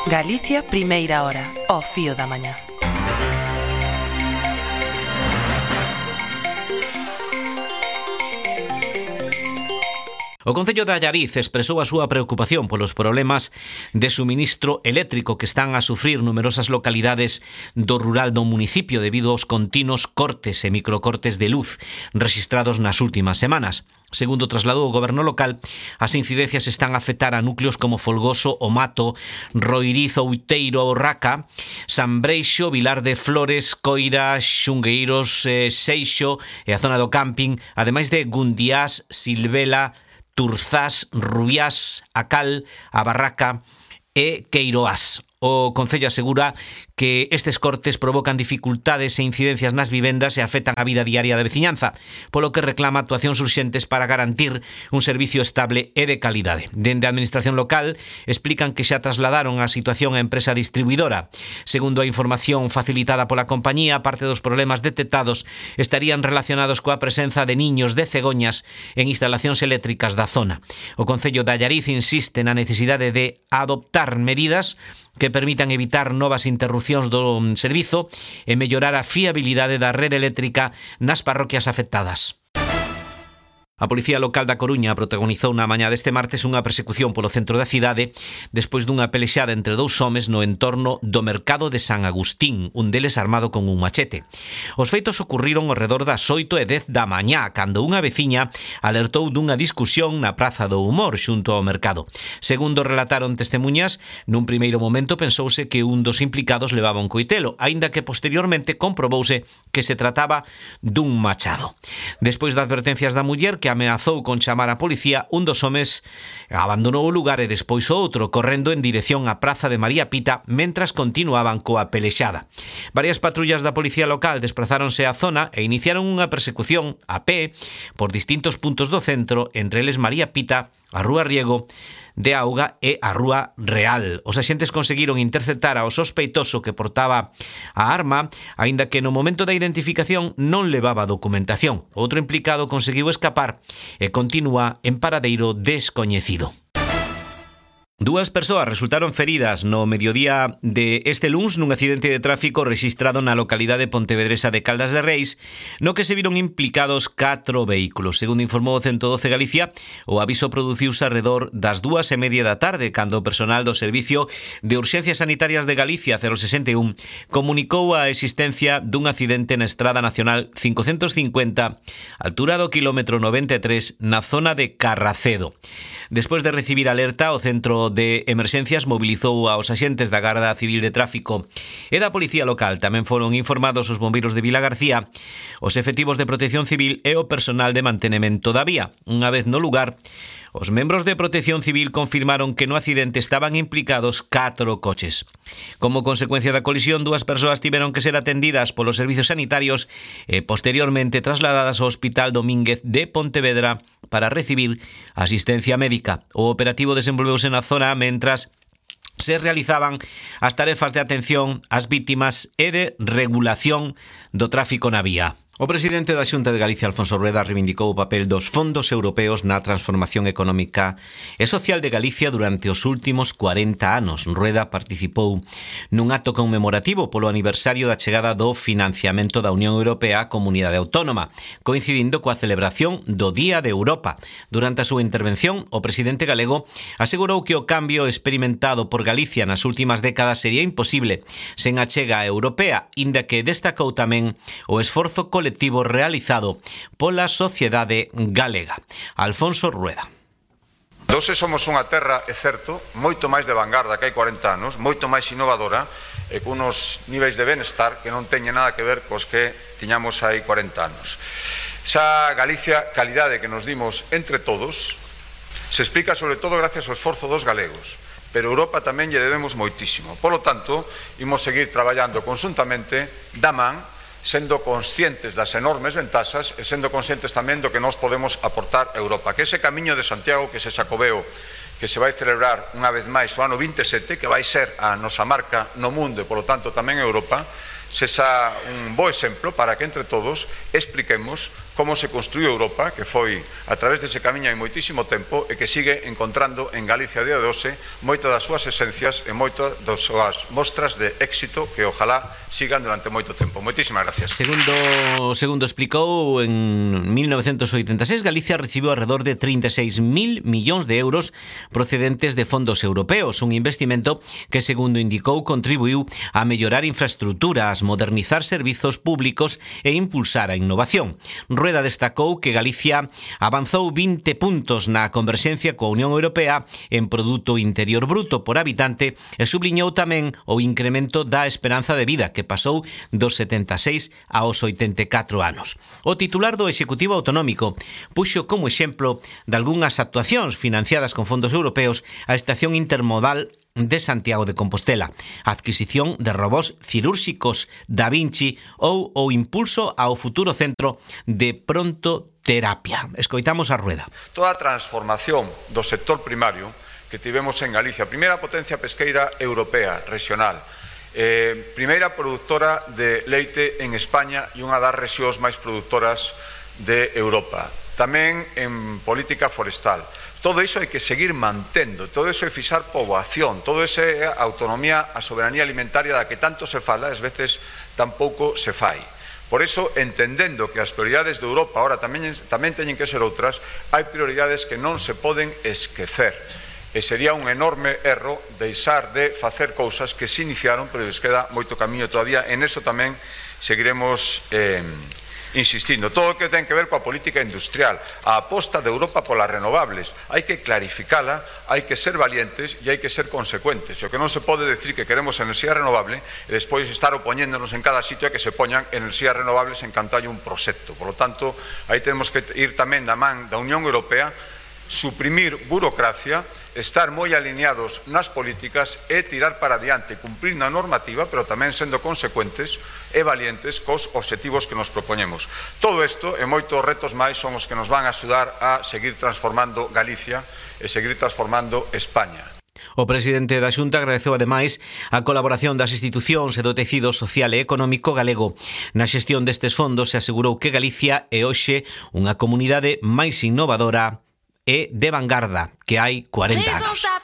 Galicia, primeira hora, ao fío da mañá. O Concello de Allariz expresou a súa preocupación polos problemas de suministro eléctrico que están a sufrir numerosas localidades do rural do municipio debido aos continuos cortes e microcortes de luz rexistrados nas últimas semanas. Segundo trasladou o goberno local, as incidencias están a afectar a núcleos como Folgoso, O Mato, Roiriz, Outeiro, Orraca, San Breixo, Vilar de Flores, Coira, Xungueiros, Seixo e a zona do camping, ademais de Gundiás, Silvela, Turzás, Rubiás, A Cal, A Barraca e Queiroás. O Concello asegura que estes cortes provocan dificultades e incidencias nas vivendas e afectan a vida diaria da veciñanza, polo que reclama actuacións urxentes para garantir un servicio estable e de calidade. Dende a administración local explican que xa trasladaron a situación á empresa distribuidora. Segundo a información facilitada pola compañía, parte dos problemas detectados estarían relacionados coa presenza de niños de cegoñas en instalacións eléctricas da zona. O Concello de Allariz insiste na necesidade de adoptar medidas que permitan evitar novas interrupcións do servizo e mellorar a fiabilidade da rede eléctrica nas parroquias afectadas. A Policía Local da Coruña protagonizou na mañá deste martes unha persecución polo centro da cidade despois dunha pelexada entre dous homes no entorno do mercado de San Agustín, un deles armado con un machete. Os feitos ocurriron ao redor das 8:10 da mañá, cando unha veciña alertou dunha discusión na Praza do Humor xunto ao mercado. Segundo relataron testemuñas, nun primeiro momento pensouse que un dos implicados levaba un coitelo, aínda que posteriormente comprobouse que se trataba dun machado. Despois das advertencias da muller que ameazou con chamar a policía, un dos homes abandonou o lugar e despois o outro correndo en dirección á Praza de María Pita mentras continuaban coa pelexada. Varias patrullas da policía local desprazáronse á zona e iniciaron unha persecución a pé por distintos puntos do centro, entre eles María Pita, a Rúa Riego de Auga e a Rúa Real. Os axentes conseguiron interceptar ao sospeitoso que portaba a arma, aínda que no momento da identificación non levaba documentación. Outro implicado conseguiu escapar e continúa en paradeiro descoñecido. Dúas persoas resultaron feridas no mediodía de este luns nun accidente de tráfico rexistrado na localidade pontevedresa de Caldas de Reis, no que se viron implicados 4 vehículos. Segundo informou o 112 Galicia, o aviso produciuse alrededor das 2:30 da tarde, cando o personal do Servicio de Urxencias Sanitarias de Galicia 061 comunicou a existencia dun accidente na Estrada Nacional 550, altura do quilómetro 93, na zona de Carracedo. Despois de recibir alerta, o Centro de Emerxencias mobilizou aos axentes da Garda Civil de Tráfico e da Policía Local. Tamén foron informados os bombeiros de Vilagarcía, os efectivos de Protección Civil e o personal de mantenemento da vía. Unha vez no lugar, os membros de Protección Civil confirmaron que no accidente estaban implicados 4 coches. Como consecuencia da colisión, 2 persoas tiveron que ser atendidas polos servizos sanitarios e posteriormente trasladadas ao Hospital Domínguez de Pontevedra para recibir asistencia médica. O operativo desenvolveuse na zona mentras se realizaban as tarefas de atención ás vítimas e de regulación do tráfico na vía. O presidente da Xunta de Galicia, Alfonso Rueda, reivindicou o papel dos fondos europeos na transformación económica e social de Galicia durante os últimos 40 anos. Rueda participou nun acto conmemorativo polo aniversario da chegada do financiamento da Unión Europea á Comunidade Autónoma, coincidindo coa celebración do Día de Europa. Durante a súa intervención, o presidente galego asegurou que o cambio experimentado por Galicia nas últimas décadas sería imposible sen a chega europea, inda que destacou tamén o esforzo colectivo realizado pola sociedade galega. Alfonso Rueda. Hoxe somos unha terra, é certo, moito máis de vanguarda que hai 40 anos, moito máis innovadora e con unos niveis de benestar que non teñen nada que ver cos que tiñamos hai 40 anos. Esa Galicia calidade que nos dimos entre todos se explica sobre todo gracias ao esforzo dos galegos, pero Europa tamén lle debemos moitísimo. Por lo tanto, imos seguir traballando conjuntamente da man, sendo conscientes das enormes ventaxas e sendo conscientes tamén do que nós podemos aportar a Europa. Que ese camiño de Santiago, que ese Xacobeo, que se vai celebrar unha vez máis o ano 27, que vai ser a nosa marca no mundo e, polo tanto, tamén a Europa, sexa un bo exemplo para que entre todos expliquemos como se construiu Europa, que foi a través dese camiño hai moitísimo tempo e que sigue encontrando en Galicia a día de hoxe moitas das súas esencias e moitas das súas mostras de éxito que ojalá sigan durante moito tempo. Moitísimas gracias. Segundo explicou, en 1986 Galicia recibiu alrededor de 36.000 millóns de euros procedentes de fondos europeos, un investimento que, segundo indicou, contribuiu a mellorar infraestructuras, modernizar servizos públicos e impulsar a innovación. Rueda destacou que Galicia avanzou 20 puntos na converxencia coa Unión Europea en Produto Interior Bruto por habitante e subliñou tamén o incremento da esperanza de vida, que pasou dos 76 aos 84 anos. O titular do Executivo Autonómico puxo como exemplo de algunhas actuacións financiadas con fondos europeos a estación intermodal de Santiago de Compostela, a adquisición de robós cirúrxicos Da Vinci ou o impulso ao futuro centro de prontoterapia. Escoitamos a Rueda. Toda a transformación do sector primario que tivemos en Galicia, primeira potencia pesqueira europea, regional, primeira productora de leite en España e unha das rexións máis produtoras de Europa. Tamén en política forestal. Todo iso hai que seguir mantendo, todo iso é fixar poboación, todo iso é a autonomía, a soberanía alimentaria da que tanto se fala, ás veces tampouco se fai. Por iso, entendendo que as prioridades de Europa ahora tamén teñen que ser outras, hai prioridades que non se poden esquecer. E sería un enorme erro deixar de facer cousas que se iniciaron, pero les queda moito camiño todavía. En eso tamén seguiremos insistindo. Todo o que ten que ver coa política industrial, a aposta de Europa polas renovables, hai que clarificala, hai que ser valientes e hai que ser consecuentes. O que non se pode decir que queremos enerxía renovable e despois estar opoñéndonos en cada sitio a que se poñan enerxías renovables en canto hai un proxecto. Por lo tanto, aí tenemos que ir tamén da man da Unión Europea, suprimir burocracia, estar moi alineados nas políticas e tirar para adiante, cumprir na normativa, pero tamén sendo consecuentes e valientes cos obxectivos que nos propoñemos. Todo isto e moitos retos máis son os que nos van a axudar a seguir transformando Galicia e seguir transformando España. O presidente da Xunta agradeceu ademais a colaboración das institucións e do tecido social e económico galego na xestión destes fondos e asegurou que Galicia é hoxe unha comunidade máis innovadora e de vanguarda que hai 40 anos.